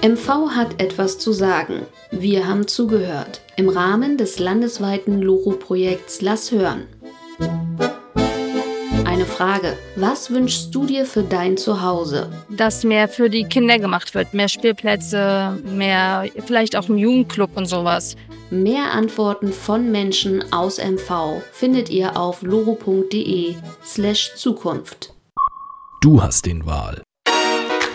MV hat etwas zu sagen. Wir haben zugehört. Im Rahmen des landesweiten LoRo-Projekts Lass hören. Eine Frage. Was wünschst du dir für dein Zuhause? Dass mehr für die Kinder gemacht wird. Mehr Spielplätze, mehr vielleicht auch ein Jugendclub und sowas. Mehr Antworten von Menschen aus MV findet ihr auf loro.de/Zukunft. Du hast den Wahl.